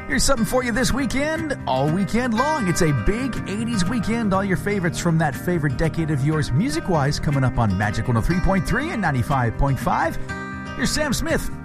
Here's something for you this weekend, all weekend long. It's a big 80s weekend. All your favorites from that favorite decade of yours, music-wise, coming up on Magic 103.3 and 95.5. Here's Sam Smith